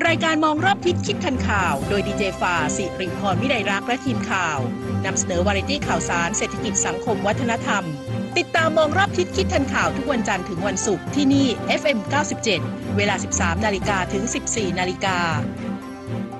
รายการมองรอบทิศคิดทันข่าวโดยดีเจฟาสิริพรวิไลรักษ์และทีมข่าวนำเสนอวาไรตี้ข่าวสารเศรษฐกิจสังคมวัฒนธรรมติดตามมองรอบทิศคิดทันข่าวทุกวันจันทร์ถึงวันศุกร์ที่นี่ FM 97 เวลา 13 นาฬิกาถึง 14 นาฬิกา